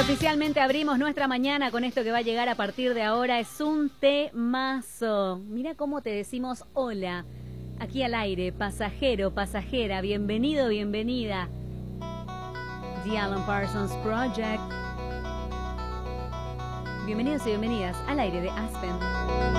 oficialmente abrimos nuestra mañana con esto que va a llegar a partir de ahora. Es un temazo. Mira cómo te decimos hola. Aquí al aire, pasajero, pasajera, bienvenido, bienvenida. The Alan Parsons Project. Bienvenidos y bienvenidas al aire de Aspen.